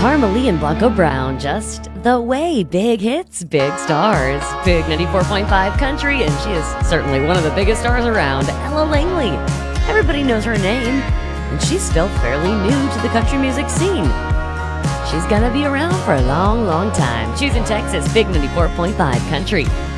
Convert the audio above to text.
Carmelie and Blanco Brown, just the way. Big hits, big stars. Big 94.5 country, and she is certainly one of the biggest stars around, Ella Langley. Everybody knows her name, and she's still fairly new to the country music scene. She's gonna be around for a long, long time. She's in Texas, Big 94.5 country.